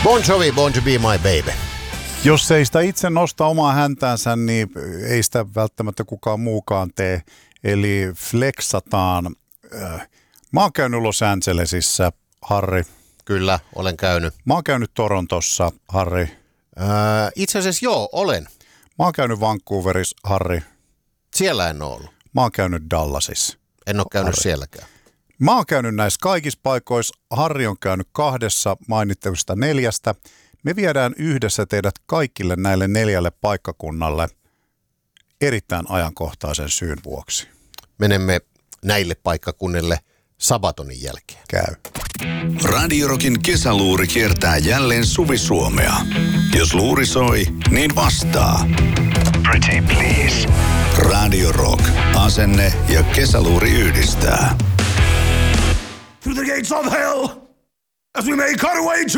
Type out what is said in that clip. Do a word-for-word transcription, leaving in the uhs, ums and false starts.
Bon Jovi, Born to be my baby. Jos ei sitä itse nosta omaa häntäänsä, niin ei sitä välttämättä kukaan muukaan tee. Eli flexataan. Mä oon käynyt Los Angelesissa, Harri. Kyllä, olen käynyt. Mä oon käynyt Torontossa, Harri. Öö, itse asiassa joo, olen. Mä oon käynyt Vancouverissa, Harri. Siellä en ole ollut. Mä oon käynyt Dallasissa. En ole käynyt Harri. sielläkään. Mä oon käynyt näissä kaikissa paikoissa. Harri on käynyt kahdessa mainittavista neljästä. Me viedään yhdessä teidät kaikille näille neljälle paikkakunnalle erittäin ajankohtaisen syyn vuoksi. Menemme näille paikkakunnille Sabatonin jälkeen. Käy. Radio Rockin kesäluuri kiertää jälleen Suvi-Suomea. Jos luuri soi, niin vastaa. Pretty please. Radio Rock. Asenne ja kesäluuri yhdistää. Through the gates of hell, as we make our way to